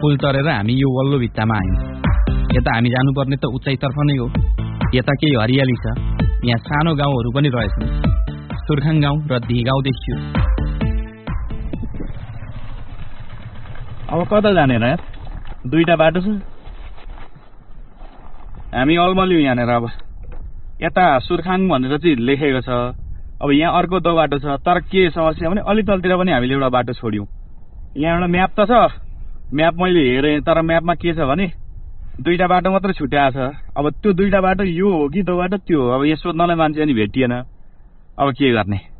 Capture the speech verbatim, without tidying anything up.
पुल तरेर हामी यो वल्लो भित्तामा आयौँ। यता हामी जानुपर्ने त उचाइतर्फ नै हो। यता केही हरियाली छ। यहाँ सानो गाउँहरू पनि रहेछन्। सुर्खाङ गाउँ र धी गाउँ देखियो। अब कता जाने र? दुईटा बाटो छ। हामी अलमल्यौ यहाँनिर। अब यता सुर्खाङ भनेर चाहिँ लेखेको छ। अब यहाँ अर्को दो बाटो छ। तर के समस्या भने अलि तलतिर पनि हामीले एउटा बाटो छोड्यौँ। यहाँ एउटा म्याप त छ। म्याप मैले हेरेँ, तर म्यापमा के छ भने दुईटा बाटो मात्रै छुट्याएको छ। अब त्यो दुईटा बाटो यो हो कि दो बाटो त्यो हो। अब यहाँ सोध्नलाई मान्छे अनि भेटिएन। अब के गर्ने?